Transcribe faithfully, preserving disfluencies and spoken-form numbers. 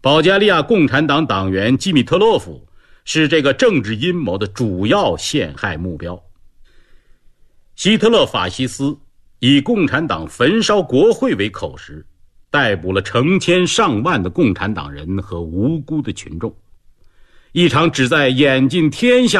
保加利亚共产党党员基米特洛夫是这个政治阴谋的主要陷害目标。希特勒法西斯以共产党焚烧国会为口实，逮捕了成千上万的共产党人和无辜的群众。一场旨在演尽天下